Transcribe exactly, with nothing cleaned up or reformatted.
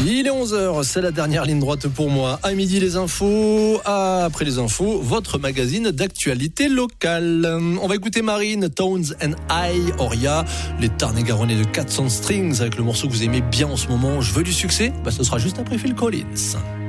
Il est onze heures, c'est la dernière ligne droite pour moi. À midi, les infos. Après les infos, votre magazine d'actualité locale. On va écouter Marine, Tones and I, Oria, les Tarn-et-Garonnais de quatre cents Strings avec le morceau que vous aimez bien en ce moment. Je veux du succès, bah, ce sera juste après Phil Collins.